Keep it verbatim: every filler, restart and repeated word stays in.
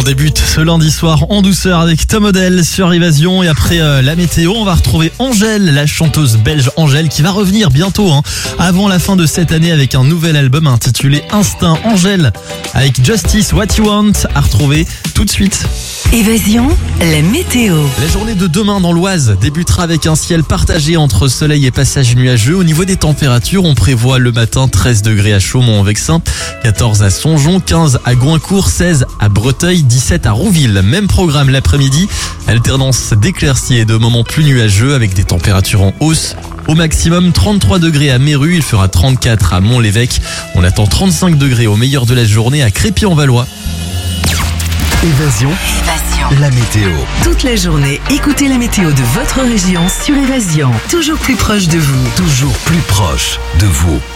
débute ce lundi soir en douceur avec Tom Odell sur Évasion et après euh, la météo, on va retrouver Angèle, la chanteuse belge Angèle qui va revenir bientôt hein, avant la fin de cette année avec un nouvel album intitulé Instinct. Angèle avec Justice What You Want à retrouver tout de suite. Évasion, la météo. La journée de demain dans l'Oise débutera avec un ciel partagé entre soleil et passage nuageux. Au niveau des températures, on prévoit le matin treize degrés à Chaumont-en-Vexin, quatorze à Songeon, quinze à Goincourt, seize à Breteuil, dix-sept à Rouville. Même programme l'après-midi, alternance d'éclaircies et de moments plus nuageux avec des températures en hausse. Au maximum trente-trois degrés à Méru, il fera trente-quatre à Mont-l'Évêque. On attend trente-cinq degrés au meilleur de la journée à Crépy-en-Valois. Évasion, Évasion. la météo. Toute la journée, écoutez la météo de votre région sur Évasion. Toujours plus proche de vous. Toujours plus proche de vous.